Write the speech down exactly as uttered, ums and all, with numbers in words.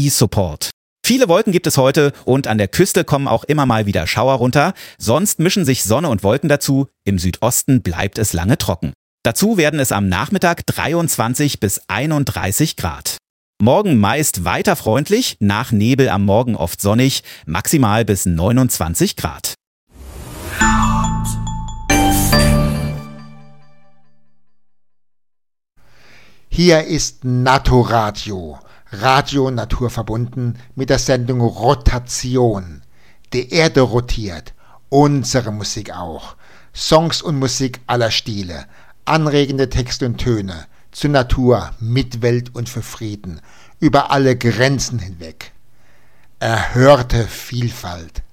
E-Support. Viele Wolken gibt es heute und an der Küste kommen auch immer mal wieder Schauer runter. Sonst mischen sich Sonne und Wolken dazu. Im Südosten bleibt es lange trocken. Dazu werden es am Nachmittag dreiundzwanzig bis einunddreißig Grad. Morgen meist weiter freundlich, nach Nebel am Morgen oft sonnig, maximal bis neunundzwanzig Grad. Hier ist Naturadio, Radio naturverbunden mit der Sendung Rotation. Die Erde rotiert, unsere Musik auch. Songs und Musik aller Stile, anregende Texte und Töne, zur Natur, Mitwelt und für Frieden, über alle Grenzen hinweg. Erhörte Vielfalt.